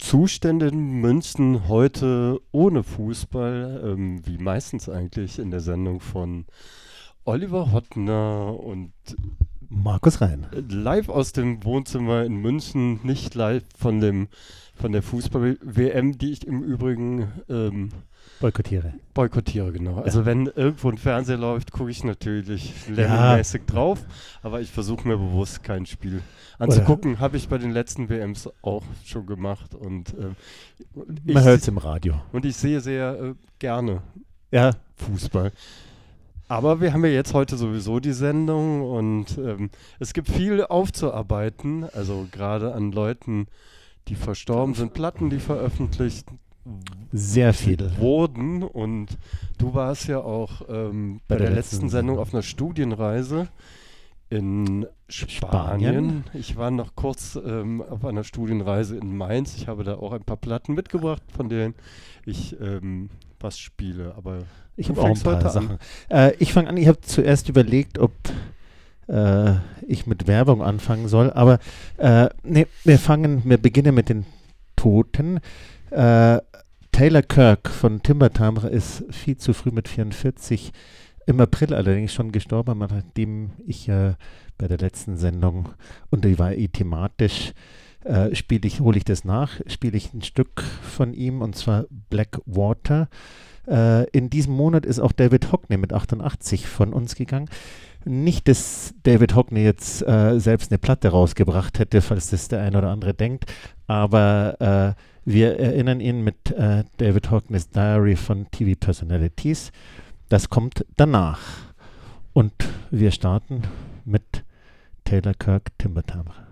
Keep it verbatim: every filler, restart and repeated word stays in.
Zustände in München heute ohne Fußball, ähm, wie meistens eigentlich in der Sendung von Oliver Hottner und Markus Rein. live aus dem Wohnzimmer in München, nicht live von dem von der Fußball-W M, die ich im Übrigen ähm, Boykottiere. boykottiere, genau. Ja. Also wenn irgendwo ein Fernseher läuft, gucke ich natürlich levelmäßig ja. drauf, aber ich versuche mir bewusst kein Spiel anzugucken. Habe ich bei den letzten W Ms auch schon gemacht. Und ähm, man hört es im Radio. Und ich sehe sehr äh, gerne ja. Fußball. Aber wir haben ja jetzt heute sowieso die Sendung und ähm, es gibt viel aufzuarbeiten, also gerade an Leuten, die verstorben sind, Platten, die veröffentlicht sehr viel wurden. Und du warst ja auch ähm, bei, bei der, der letzten, letzten Sendung auf einer Studienreise in Spanien. Spanien. Ich war noch kurz ähm, auf einer Studienreise in Mainz. Ich habe da auch ein paar Platten mitgebracht, von denen ich ähm, was spiele. Aber ich habe auch ein paar Sachen. Äh, ich fange an, ich habe zuerst überlegt, ob äh, ich mit Werbung anfangen soll, aber äh, nee, wir fangen, wir beginnen mit den Toten. Äh, Taylor Kirk von Timber Timbre ist viel zu früh mit vierundvierzig, im April allerdings schon gestorben, nachdem ich äh, bei der letzten Sendung, und die war eh thematisch, äh, spiele ich, hole ich das nach, spiele ich ein Stück von ihm, und zwar Blackwater. Äh, in diesem Monat ist auch David Hockney mit achtundachtzig von uns gegangen. Nicht, dass David Hockney jetzt äh, selbst eine Platte rausgebracht hätte, falls das der eine oder andere denkt, aber äh, wir erinnern ihn mit äh, David Hockneys Diary von T V Personalities. Das kommt danach. Und wir starten mit Taylor Kirk, Timber Timbre.